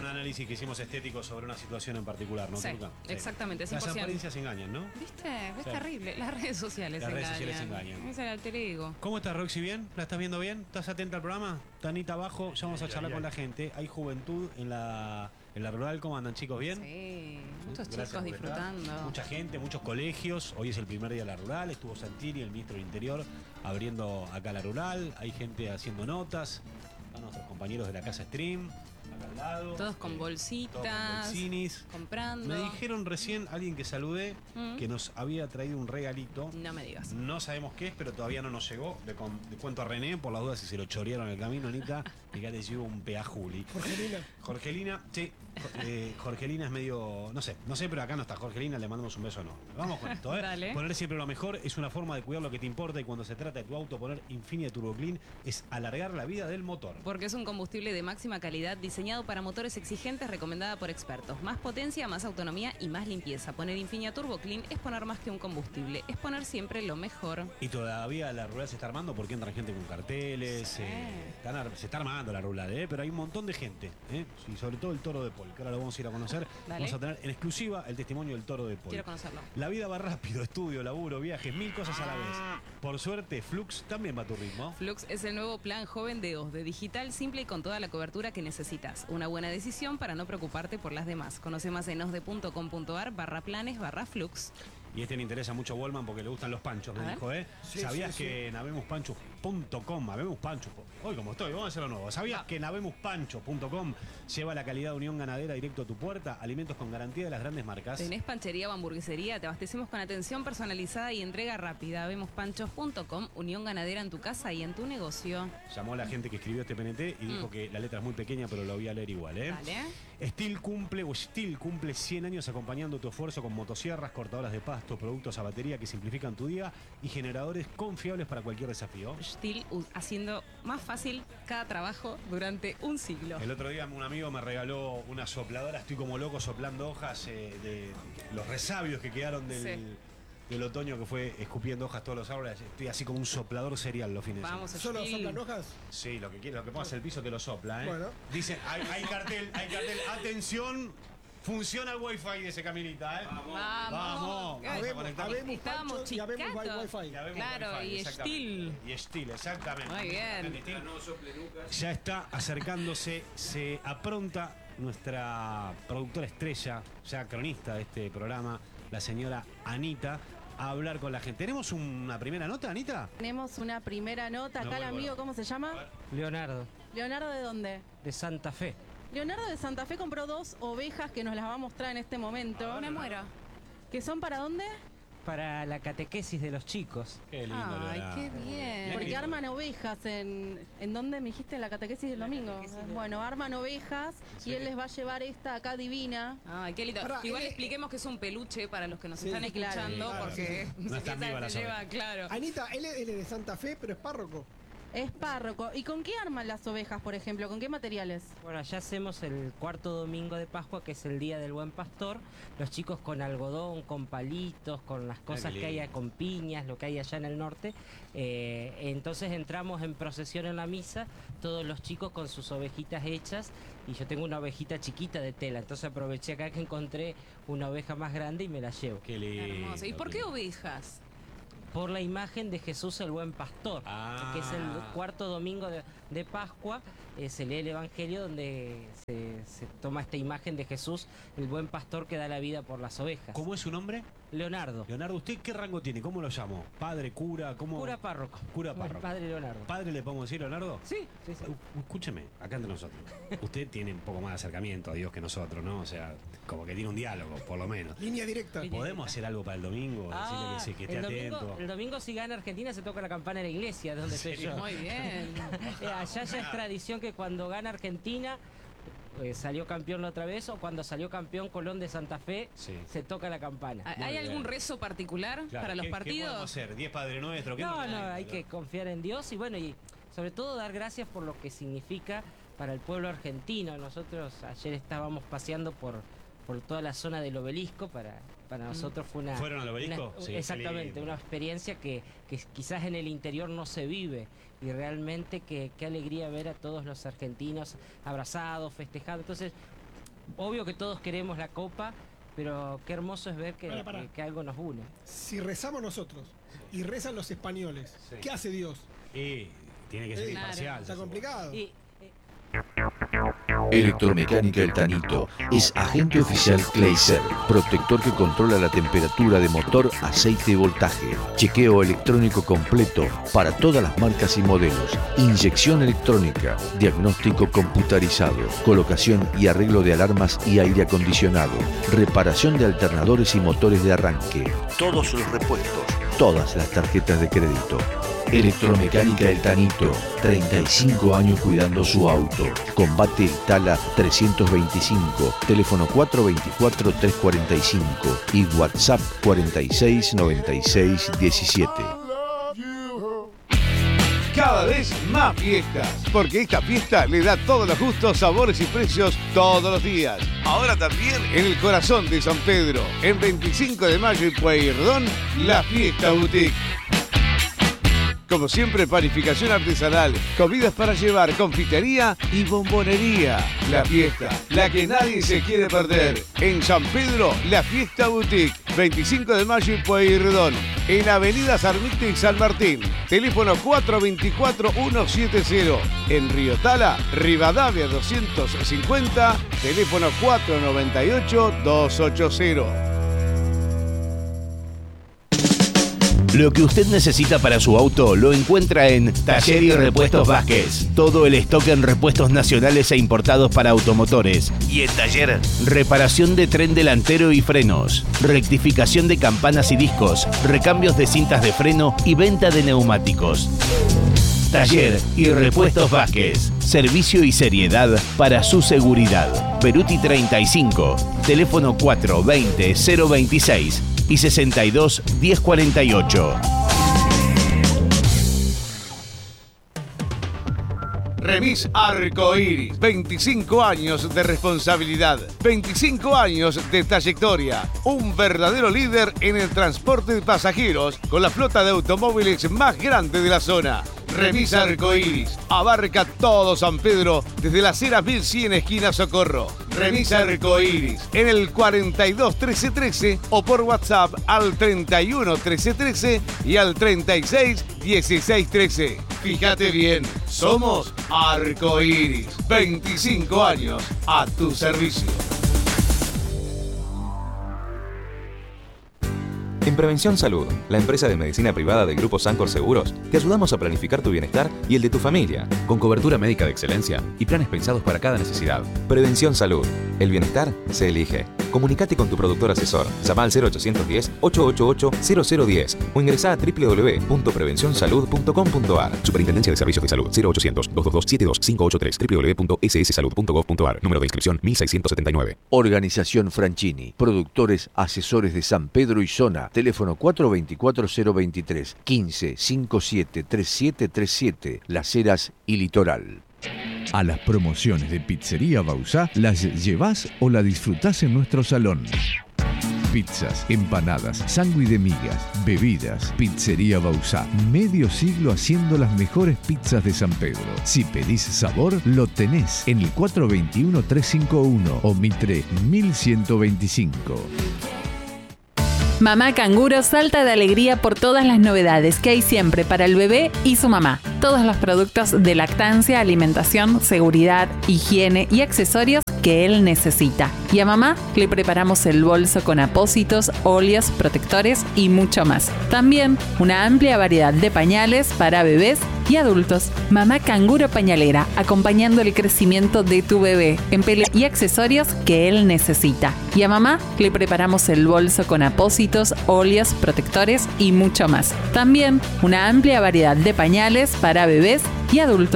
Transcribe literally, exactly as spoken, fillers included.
un análisis que hicimos estético sobre una situación en particular, ¿no, Sí, Turca? exactamente, Las cien por ciento. apariencias engañan, ¿no? ¿Viste? Es Sí. terrible. Las redes sociales Las redes engañan. sociales engañan. Es el alter ego. ¿Cómo estás, Roxy? ¿Bien? ¿La estás viendo bien? ¿Estás atenta al programa? Tanita abajo, ya vamos a Ay, charlar ay, con ay. la gente. Hay juventud en la, en la rural. ¿Cómo andan, chicos? ¿bien? Sí, muchos Gracias chicos por estar. disfrutando. Mucha gente, muchos colegios. Hoy es el primer día de la rural. Estuvo Santini, el ministro del Interior, abriendo acá la rural. Hay gente haciendo notas. Están nuestros compañeros de la Casa Stream, acá al lado. Todos con Eh, bolsitas, todos con bolsinis. comprando. Me dijeron recién, alguien que saludé, Mm. que nos había traído un regalito. No me digas. No sabemos qué es, pero todavía no nos llegó. Le, con- le cuento a René, por las dudas, si se lo chorearon en el camino, Anita, y que le llevo un peajuli. Jorgelina. Jorgelina, sí. eh, Jorgelina es medio. No sé, no sé, pero acá no está Jorgelina, le mandamos un beso enorme. Vamos con esto, ¿eh? Dale. Poner siempre lo mejor es una forma de cuidar lo que te importa, y cuando se trata de tu auto, poner Infinia Turbo Clean es alargar la vida del motor. Porque es un combustible de máxima calidad diseñado para motores exigentes, recomendada por expertos. Más potencia, más autonomía y más limpieza. Poner Infinia Turbo Clean es poner más que un combustible, es poner siempre lo mejor. Y todavía la rural se está armando porque entra gente con carteles. Sí. eh, están ar- se está armando la rural, eh, pero hay un montón de gente. Eh, y sobre todo el Toro de Paul, que ahora lo vamos a ir a conocer. Dale. Vamos a tener en exclusiva el testimonio del Toro de Paul. Quiero conocerlo. La vida va rápido, estudio, laburo, viajes, mil cosas a la vez. Por suerte, Flux también va a tu ritmo. Flux es el nuevo plan joven de O S D, digital, simple y con toda la cobertura que necesitas. Una buena decisión para no preocuparte por las demás. Conoce más en osde.com.ar barra planes barra Flux. Y este le interesa mucho a Wallman porque le gustan los panchos, A me ver. dijo, ¿eh? Sí, ¿Sabías sí, que en habemos panchos punto com, habemos panchos, hoy como estoy, vamos a hacerlo nuevo. ¿Sabías Va. que en habemos panchos punto com lleva la calidad de Unión Ganadera directo a tu puerta? Alimentos con garantía de las grandes marcas. ¿Tenés panchería o hamburguesería? Te abastecemos con atención personalizada y entrega rápida. Vemos panchos punto com, Unión Ganadera en tu casa y en tu negocio. Llamó a la gente que escribió este P N T y dijo Mm. que la letra es muy pequeña, pero lo voy a leer igual, ¿eh? Dale. Steel cumple, o Steel cumple cien años acompañando tu esfuerzo con motosierras, cortadoras de pasto, productos a batería que simplifican tu día y generadores confiables para cualquier desafío. Steel u- haciendo más fácil cada trabajo durante un siglo. El otro día un amigo me regaló una sopladora, estoy como loco soplando hojas eh, de los resabios que quedaron del, Sí. del otoño, que fue escupiendo hojas todos los árboles. Estoy así como un soplador serial los fines de semana. Vamos a ¿Solo Steel. soplan hojas? Sí, lo que quieras, lo que pongas el piso te lo sopla, ¿eh? Bueno. Dicen, hay, hay cartel, hay cartel, atención, funciona el wifi de ese caminita, ¿eh? Vamos. Vamos, vamos a Habemos, conectarnos. habemos Estábamos panchos y habemos chicatos. wifi. Ya vemos Claro, wifi, y exactamente. Steel. Y Steel, exactamente. Muy bien. Steel. Ya está acercándose, se apronta nuestra productora estrella, ya cronista de este programa, la señora Anita, a hablar con la gente. ¿Tenemos una primera nota, Anita? Tenemos una primera nota. No, Acá el bueno, amigo, bueno. ¿cómo se A ver. llama? Leonardo, Leonardo, ¿de dónde? de Santa Fe. Leonardo de Santa Fe compró dos ovejas que nos las va a mostrar en este momento. Me muero. ¿Que son para dónde? Para la catequesis de los chicos. Qué lindo, Ay, Leonardo. qué bien. Mirá qué Porque lindo. arman ovejas en... ¿En dónde me dijiste? En la catequesis del domingo. Bueno, arman ovejas y él les va a llevar esta acá divina. Ay, qué lindo. Pará, Igual eh, expliquemos que es un peluche para los que nos Sí, están claro. escuchando, Claro, porque No están esa vivas las se lleva, ovejas. claro. Anita, él es él es de Santa Fe, pero es párroco. Es párroco. ¿Y con qué arman las ovejas, por ejemplo? ¿Con qué materiales? Bueno, ya hacemos el cuarto domingo de Pascua, que es el Día del Buen Pastor. Los chicos con algodón, con palitos, con las cosas qué que hay, lindo. con piñas, lo que hay allá en el norte. Eh, entonces entramos en procesión en la misa, todos los chicos con sus ovejitas hechas. Y yo tengo una ovejita chiquita de tela, entonces aproveché acá que encontré una oveja más grande y me la llevo. Qué lindo. Hermoso. ¿Y por qué ovejas? Por la imagen de Jesús el Buen Pastor, Ah. que es el cuarto domingo de, de Pascua, eh, se lee el Evangelio donde se, se toma esta imagen de Jesús, el Buen Pastor que da la vida por las ovejas. ¿Cómo es su nombre? Leonardo, Leonardo, ¿usted qué rango tiene? ¿Cómo lo llamo? ¿Padre, cura? ¿Cómo? cura párroco. Cura párroco. Padre Leonardo. ¿Padre le podemos decir, Leonardo? Sí, sí, sí. Uh, Escúcheme, acá entre nosotros. Usted tiene un poco más de acercamiento a Dios que nosotros, ¿no? O sea, como que tiene un diálogo, por lo menos. Línea directa. Línea- ¿Podemos hacer algo para el domingo? Decirle Ah, que sí, que esté el domingo, atento. el domingo si gana Argentina se toca la campana en la iglesia, de donde estoy serio? yo. Muy bien. Eh, allá ya es tradición que cuando gana Argentina, eh, salió campeón la otra vez, o cuando salió campeón Colón de Santa Fe, Sí. se toca la campana. ¿Hay Muy hay bien. algún rezo particular Claro, para los ¿qué- ¿Qué podemos partidos? hacer? ¿Diez Padre Nuestro? ¿Qué No, nos- no, hay que confiar en Dios y bueno, y sobre todo dar gracias por lo que significa para el pueblo argentino. Nosotros ayer estábamos paseando por, por toda la zona del obelisco, para, para nosotros fue una... ¿Fueron al obelisco? una- Sí, qué exactamente, lindo. una experiencia que, que quizás en el interior no se vive y realmente que, qué alegría ver a todos los argentinos abrazados, festejando. Entonces, obvio que todos queremos la copa, pero qué hermoso es ver que, Pará, pará. que, que algo nos une. Si rezamos nosotros y rezan los españoles, Sí. ¿qué hace Dios? Y tiene que ser Eh, imparcial. Está eso. complicado. Y, Electromecánica El Tanito es agente oficial Clayser, protector que controla la temperatura de motor, aceite y voltaje. Chequeo electrónico completo para todas las marcas y modelos. Inyección electrónica, diagnóstico computarizado, colocación y arreglo de alarmas y aire acondicionado, reparación de alternadores y motores de arranque. Todos los repuestos, todas las tarjetas de crédito. Electromecánica El Tanito, treinta y cinco años cuidando su auto. Combate Itala trescientos veinticinco, teléfono cuatro dos cuatro, tres cuatro cinco y WhatsApp cuarenta y seis noventa y seis diecisiete. Cada vez más fiestas, porque esta fiesta le da todos los gustos, sabores y precios todos los días. Ahora también en el corazón de San Pedro, en veinticinco de mayo y Pueyrredón, la Fiesta Boutique. Como siempre, panificación artesanal, comidas para llevar, confitería y bombonería. La fiesta, la que nadie se quiere perder. En San Pedro, la Fiesta Boutique, veinticinco de mayo y Pueyrredón. En Avenida Sarmiento y San Martín. Teléfono cuatro dos cuatro, uno siete cero. En Río Tala, Rivadavia doscientos cincuenta. Teléfono cuatro nueve ocho, dos ocho cero. Lo que usted necesita para su auto lo encuentra en Taller y Repuestos Vázquez. Todo el stock en repuestos nacionales e importados para automotores. Y en Taller, reparación de tren delantero y frenos, rectificación de campanas y discos, recambios de cintas de freno y venta de neumáticos. Taller y Repuestos Vázquez. Servicio y seriedad para su seguridad. Peruti treinta y cinco. Teléfono cuatro veinte, cero veintiséis y sesenta y dos, diez cuarenta y ocho. Remis Arcoiris, veinticinco años de responsabilidad, veinticinco años de trayectoria, un verdadero líder en el transporte de pasajeros con la flota de automóviles más grande de la zona. Remis Arcoiris abarca todo San Pedro desde las Heras mil cien esquina Socorro. Remis Arcoiris en el cuarenta y dos trece trece o por WhatsApp al treinta y uno trece trece y al treinta y seis dieciséis trece. Fíjate bien, somos Arcoiris, veinticinco años a tu servicio. En Prevención Salud, la empresa de medicina privada del Grupo Sancor Seguros, te ayudamos a planificar tu bienestar y el de tu familia, con cobertura médica de excelencia y planes pensados para cada necesidad. Prevención Salud, el bienestar se elige. Comunicate con tu productor asesor, llama al cero ochocientos diez, ochocientos ochenta y ocho, cero cero diez o ingresá a doble u doble u doble u punto prevención salud punto com punto a r. Superintendencia de Servicios de Salud, cero ochocientos, doscientos veintidós, setenta y dos, quinientos ochenta y tres, doble u doble u doble u punto ese ese salud punto gov punto a r. Número de inscripción mil seiscientos setenta y nueve. Organización Franchini, productores asesores de San Pedro y zona. Teléfono cuatro dos cuatro, cero veintitrés, quince, cincuenta y siete, treinta y siete treinta y siete, Las Heras y Litoral. A las promociones de Pizzería Bausá las llevás o la disfrutás en nuestro salón. Pizzas, empanadas, sándwich de migas, bebidas. Pizzería Bausá, medio siglo haciendo las mejores pizzas de San Pedro. Si pedís sabor, lo tenés en el cuatro dos uno, tres cinco uno o Mitre mil ciento veinticinco. Mamá Canguro salta de alegría por todas las novedades que hay siempre para el bebé y su mamá. Todos los productos de lactancia, alimentación, seguridad, higiene y accesorios que él necesita. Y a mamá le preparamos el bolso con apósitos, óleos, protectores y mucho más. También una amplia variedad de pañales para bebés y adultos. Mamá Canguro Pañalera, acompañando el crecimiento de tu bebé en pelo y accesorios que él necesita. Y a mamá le preparamos el bolso con apósitos, óleos, protectores y mucho más. También una amplia variedad de pañales para bebés y adultos.